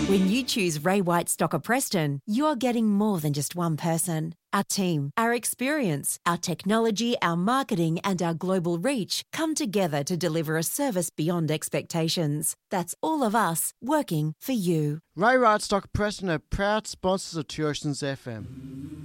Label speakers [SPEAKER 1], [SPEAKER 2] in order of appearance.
[SPEAKER 1] When you choose Ray White Stocker Preston, you're getting more than just one person. Our team, our experience, our technology, our marketing and our global reach come together to deliver a service beyond expectations. That's all of us working for you.
[SPEAKER 2] Ray White Stocker Preston are proud sponsors of Tuitions FM.